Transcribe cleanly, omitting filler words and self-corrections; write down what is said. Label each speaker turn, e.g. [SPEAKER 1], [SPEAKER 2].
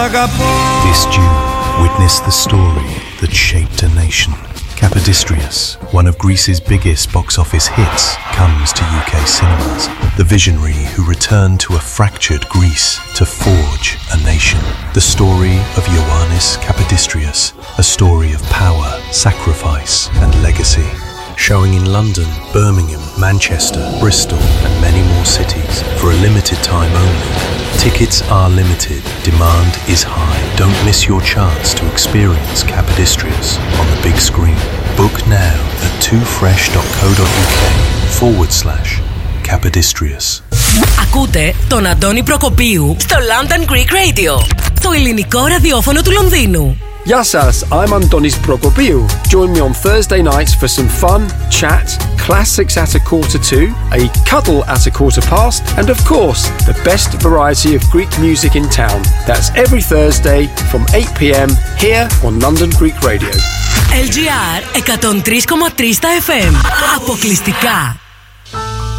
[SPEAKER 1] This June, witness the story that shaped a nation. Kapodistrias, one of Greece's biggest box office hits, comes to UK cinemas. The visionary who returned to a fractured Greece to forge a nation. The story of Ioannis Kapodistrias, a story of power, sacrifice and legacy. Showing in London, Birmingham, Manchester, Bristol and many more cities for a limited time only. Tickets are limited, demand is high. Don't miss your chance to experience Kapodistrias on the big screen. Book now at twofresh.co.uk/Kapodistrias.
[SPEAKER 2] Ακούτε τον Αντώνη Προκοπίου στο London Greek Radio, το ελληνικό ραδιόφωνο του Λονδίνου.
[SPEAKER 3] Γεια σας, I'm Antonis Prokopiou. Join me on Thursday nights for some fun, chat, classics at 1:45, a cuddle at 1:15, and of course, the best variety of Greek music in town. That's every Thursday from 8 p.m. here on London Greek Radio.
[SPEAKER 2] LGR 103,3 στα FM. Αποκλειστικά